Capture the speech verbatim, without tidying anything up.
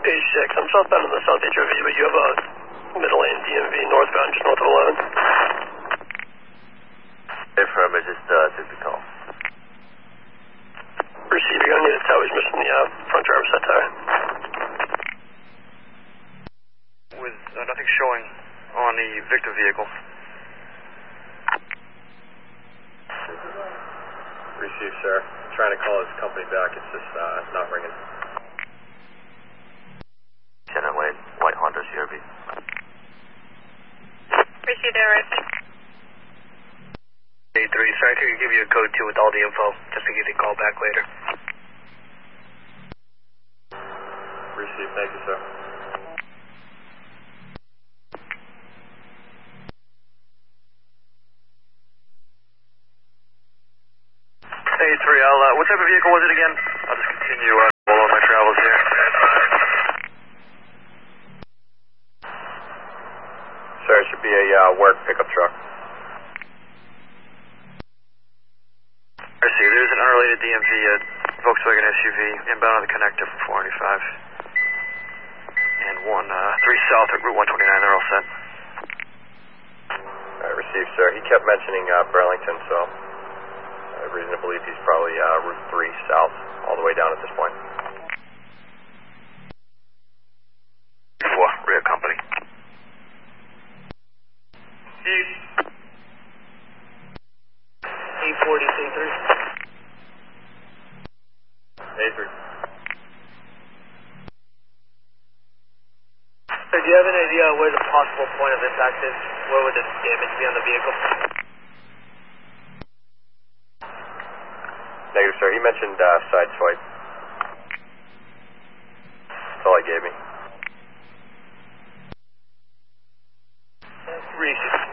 Page six, I'm southbound on the South H O V, but you have a middle lane D M V northbound just north of eleven. Affirm, I just uh, took the call. Receive, you're gonna need a tow. He's missing the uh, front driver's side tire. With uh, nothing showing on the victim vehicle. Receive, sir. I'm trying to call his company back. It's just uh, not ringing. Lieutenant Wade, White Honda C R V. Receive there, right? eight three, sorry, I could give you a code two with all the info, just to give you a call back later. Receive, thank you, sir. eight three, I'll, uh, what type of vehicle was it again? I'll just continue uh, following my travels here. Sir, it should be a uh, work pickup truck. I see, there's an unrelated D M V, uh, Volkswagen S U V, inbound on the connector from four ninety-five. And one, uh, three south at Route one twenty-nine, they're all set. I received, sir. He kept mentioning uh, Burlington, so I have reason to believe he's probably uh, Route three south, all the way down at this point. four, rear company. eight forty, C three. A three. So do you have any idea where the possible point of impact is? Where would the damage be on the vehicle? Negative, sir. He mentioned uh, side swipe. That's all he gave me. Receive.